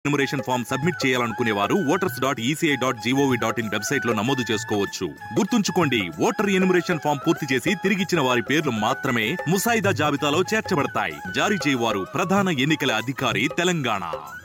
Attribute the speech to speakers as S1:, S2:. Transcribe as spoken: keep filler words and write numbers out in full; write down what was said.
S1: Enumeration form submit చేయాలనుకునే వారు voters dot ECI dot GOV dot in website లో నమోదు చేసుకోవచ్చు. గుర్తుంచుకోండి, ఓటర్ ఎన్యుమరేషన్ ఫామ్ పూర్తి చేసి తిరిగిచ్చిన వారి పేర్లు మాత్రమే ముసాయిదా జాబితాలో చేర్చబడతాయి. జారీ చేయవారు ప్రధాన ఎన్నికల అధికారి, తెలంగాణ.